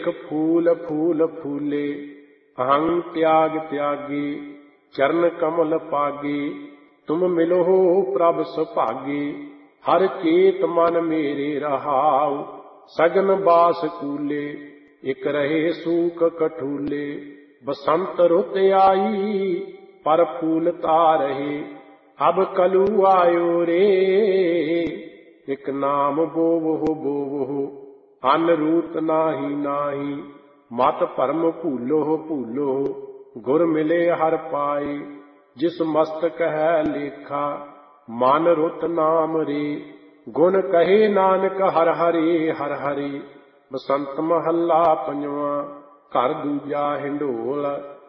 फूल फूल फूले अहं त्याग त्यागी, चरण कमल पागे, तुम मिलो प्रभ सुभागे। हर चेत मन मेरे रहाउ, सगन बास कूले, एक रहे सूख कठूले। बसंत रुत आई, पर फूलता रहे, अब कलू आयो रे। एक नाम बोवो बोवो, अन रूत नाही नाही, मत भरम भूलो भूलो, गुर मिले हर पाए। जिस मस्तक है लेखा, मन रुत नाम रे। गुण कहे नानक हर हरे हर हरे। बसंत महला पंजवा, घर दूजा हिंडोल।